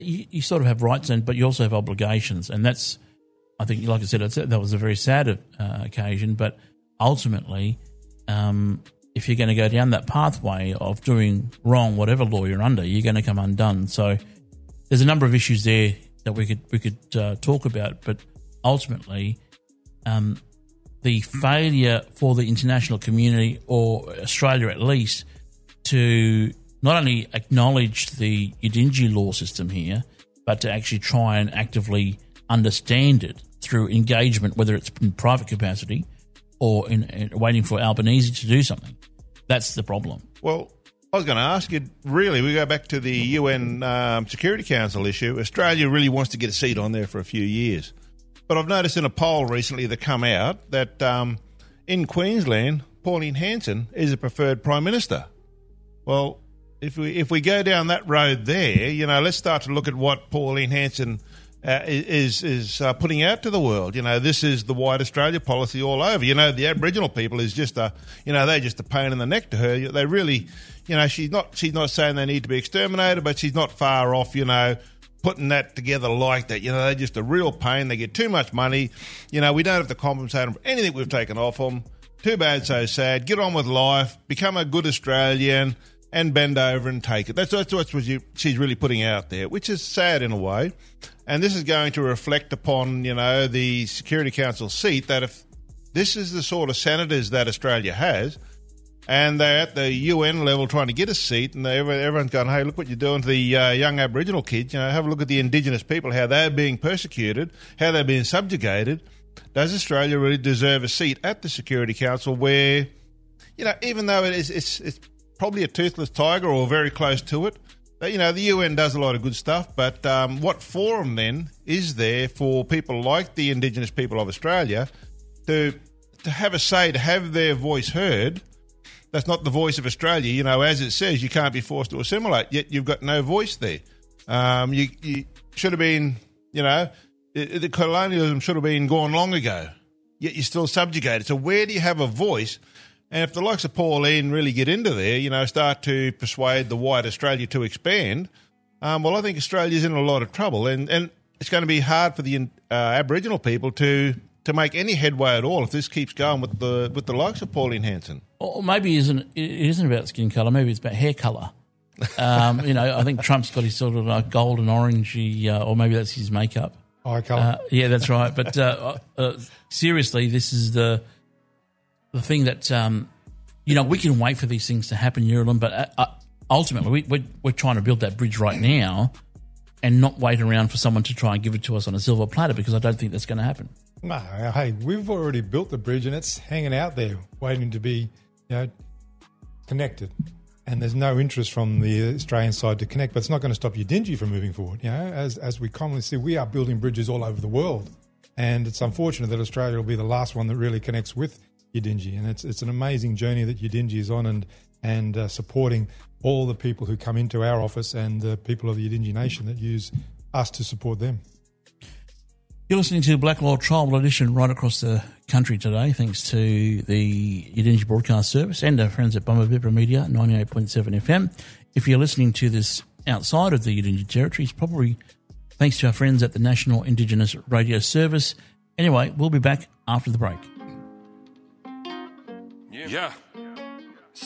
you sort of have rights, but you also have obligations. And that's, I think, like I said, that was a very sad occasion. But ultimately, if you're going to go down that pathway of doing wrong, whatever law you're under, you're going to come undone. So there's a number of issues there that we could talk about. But ultimately, the failure for the international community, or Australia at least, to not only acknowledge the Yidinji law system here, but to actually try and actively understand it through engagement, whether it's in private capacity or in waiting for Albanese to do something. That's the problem. Well, I was going to ask you, really, we go back to the UN Security Council issue. Australia really wants to get a seat on there for a few years. But I've noticed in a poll recently that come out that in Queensland, Pauline Hanson is a preferred Prime Minister. Well, if we go down that road there, let's start to look at what Pauline Hanson is putting out to the world. This is the White Australia policy all over. The Aboriginal people is just they're just a pain in the neck to her. They really, she's not saying they need to be exterminated, but she's not far off, putting that together like that. They're just a real pain. They get too much money. We don't have to compensate them for anything we've taken off them. Too bad, so sad. Get on with life. Become a good Australian and bend over and take it. That's what she's really putting out there, which is sad in a way. And this is going to reflect upon, the Security Council seat, that if this is the sort of senators that Australia has, and they're at the UN level trying to get a seat, and everyone's going, hey, look what you're doing to the young Aboriginal kids. Have a look at the Indigenous people, how they're being persecuted, how they're being subjugated. Does Australia really deserve a seat at the Security Council where, even though it's probably a toothless tiger or very close to it, the UN does a lot of good stuff, but what forum then is there for people like the Indigenous people of Australia to have a say, to have their voice heard? That's not the voice of Australia. As it says, you can't be forced to assimilate, yet you've got no voice there. You should have been, the colonialism should have been gone long ago, yet you're still subjugated. So where do you have a voice? And if the likes of Pauline really get into there, start to persuade the white Australia to expand, well, I think Australia's in a lot of trouble. And it's going to be hard for the Aboriginal people to make any headway at all if this keeps going with the likes of Pauline Hanson. Or maybe it isn't about skin colour, maybe it's about hair colour. I think Trump's got his sort of like golden orangey, or maybe that's his makeup. Eye colour. Yeah, that's right. But seriously, this is the thing that, we can wait for these things to happen, Yerilyn, but ultimately we're trying to build that bridge right now and not wait around for someone to try and give it to us on a silver platter, because I don't think that's going to happen. No, hey, we've already built the bridge and it's hanging out there waiting to be connected. And there's no interest from the Australian side to connect, but it's not going to stop Yidinji from moving forward. As we commonly see, we are building bridges all over the world. And it's unfortunate that Australia will be the last one that really connects with Yidinji. And it's an amazing journey that Yidinji is on, and supporting all the people who come into our office and the people of the Yidinji Nation that use us to support them. You're listening to Black Law Tribal Edition right across the country today, thanks to the Yidinji Broadcast Service and our friends at Bumabibra Media, 98.7 FM. If you're listening to this outside of the Yidinji territory, it's probably thanks to our friends at the National Indigenous Radio Service. Anyway, we'll be back after the break. Yeah.